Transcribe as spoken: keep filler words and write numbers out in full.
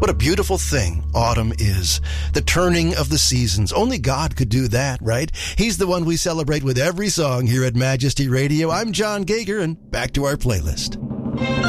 What a beautiful thing autumn is. The turning of the seasons. Only God could do that, right? He's the one we celebrate with every song here at Majesty Radio. I'm John Gager, and back to our playlist.